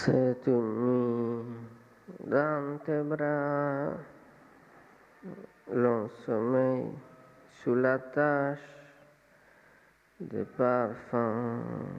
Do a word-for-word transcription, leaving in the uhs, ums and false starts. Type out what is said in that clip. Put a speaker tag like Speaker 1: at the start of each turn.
Speaker 1: Cette nuit, dans tes bras, l'on sommeille sous la tache des parfums